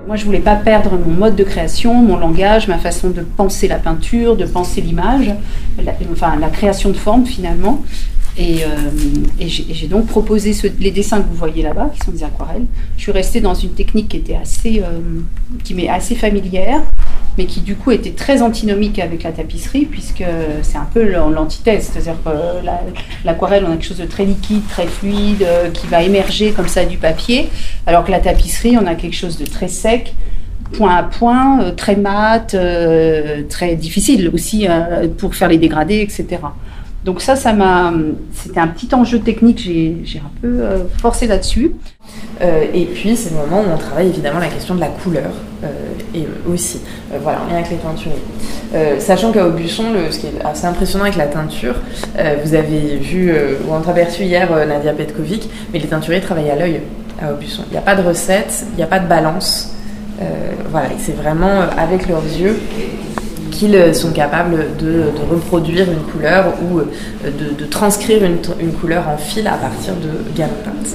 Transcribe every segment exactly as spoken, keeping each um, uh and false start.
Moi, je voulais pas perdre mon mode de création, mon langage, ma façon de penser la peinture, de penser l'image, la, enfin la création de forme finalement. Et, euh, et, j'ai, et j'ai donc proposé ce, les dessins que vous voyez là-bas, qui sont des aquarelles. Je suis restée dans une technique qui était assez, euh, qui m'est assez familière, mais qui du coup était très antinomique avec la tapisserie, puisque c'est un peu l'antithèse. C'est-à-dire que la, l'aquarelle, on a quelque chose de très liquide, très fluide, euh, qui va émerger comme ça du papier, alors que la tapisserie, on a quelque chose de très sec, point à point, euh, très mat, euh, très difficile aussi euh, pour faire les dégradés, et cetera. Donc ça, ça m'a, c'était un petit enjeu technique, j'ai, j'ai un peu euh, forcé là-dessus. Euh, et puis, c'est le moment où on travaille évidemment la question de la couleur, euh, et aussi, euh, voilà, en lien avec les teinturiers. Euh, sachant qu'à Aubusson, le, ce qui est assez impressionnant avec la teinture, euh, vous avez vu, euh, ou entreaperçu hier euh, Nadia Petkovic, mais les teinturiers travaillent à l'œil à Aubusson. Il n'y a pas de recette, il n'y a pas de balance. Euh, voilà, et c'est vraiment avec leurs yeux qu'ils sont capables de, de reproduire une couleur ou de, de transcrire une, une couleur en fil à partir de gammes peintes.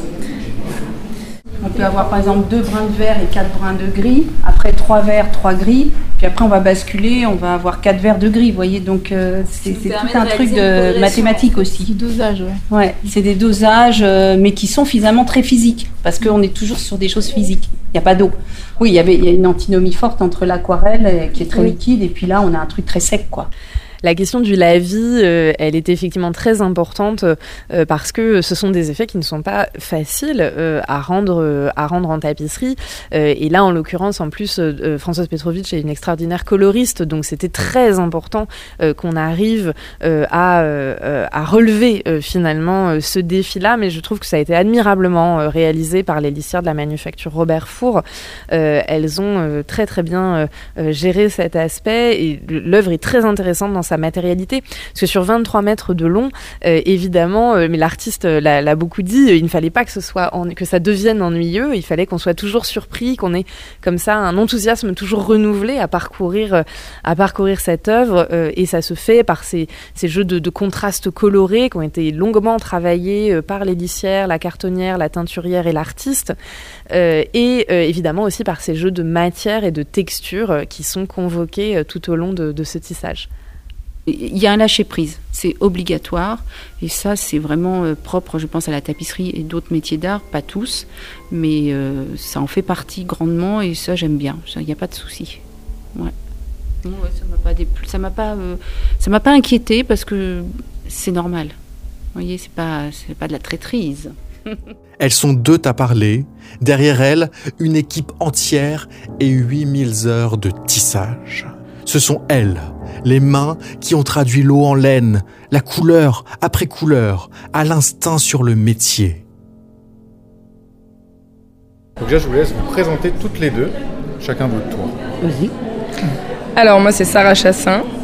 On peut avoir par exemple deux brins de vert et quatre brins de gris, après trois verts, trois gris, puis après on va basculer, on va avoir quatre verts de gris, vous voyez, donc euh, c'est, c'est tout un truc de mathématiques aussi. Du dosage, ouais. Ouais, c'est des dosages, euh, mais qui sont finalement très physiques, parce qu'on est toujours sur des choses physiques, il n'y a pas d'eau. Oui, il y avait, il y a une antinomie forte entre l'aquarelle, qui est très oui. liquide, et puis là on a un truc très sec, quoi. La question du lavis, euh, elle est effectivement très importante euh, parce que ce sont des effets qui ne sont pas faciles euh, à rendre euh, à rendre en tapisserie. Euh, et là, en l'occurrence, en plus, euh, Françoise Petrovic est une extraordinaire coloriste, donc c'était très important euh, qu'on arrive euh, à euh, à relever euh, finalement euh, ce défi-là. Mais je trouve que ça a été admirablement euh, réalisé par les lissières de la manufacture Robert Four. Euh, elles ont euh, très très bien euh, géré cet aspect et l'œuvre est très intéressante dans sa matérialité, parce que sur vingt-trois mètres de long, euh, évidemment, euh, mais l'artiste l'a, l'a beaucoup dit, il ne fallait pas que ce soit en, que ça devienne ennuyeux, il fallait qu'on soit toujours surpris, qu'on ait comme ça un enthousiasme toujours renouvelé à parcourir, à parcourir cette œuvre, euh, et ça se fait par ces, ces jeux de, de contrastes colorés qui ont été longuement travaillés euh, par les lissières, la cartonnière, la teinturière et l'artiste, euh, et euh, évidemment aussi par ces jeux de matière et de texture euh, qui sont convoqués euh, tout au long de, de ce tissage. Il y a un lâcher-prise, c'est obligatoire, et ça c'est vraiment euh, propre, je pense, à la tapisserie et d'autres métiers d'art, pas tous, mais euh, ça en fait partie grandement, et ça j'aime bien, il n'y a pas de souci. Ouais. Non, ouais, ça m'a pas, dépl- ça m'a pas, euh, ça m'a pas inquiété parce que c'est normal. Vous voyez, c'est pas, c'est pas de la traîtrise. Elles sont deux à parler, derrière elles, une équipe entière et huit mille heures de tissage. Ce sont elles, les mains qui ont traduit l'eau en laine, la couleur après couleur, à l'instinct sur le métier. Donc déjà, je vous laisse vous présenter toutes les deux, chacun votre tour. Vas-y. Alors moi, c'est Sarah Chassin.